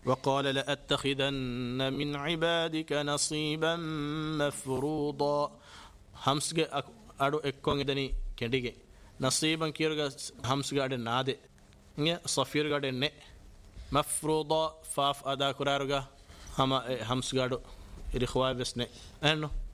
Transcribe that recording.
وقال لأتخذن من عبادك نصيبا مفروضا همسගේ අඩු එක්කොන් ඉදනි කෙඩිගේ නසීබන් කියරග همسගේ අඩ නාදේ නේ සෆීර් ගඩෙන්නේ مفروضا فاف أدا كرارجا هما همس قادو إرخوا بسنة أنو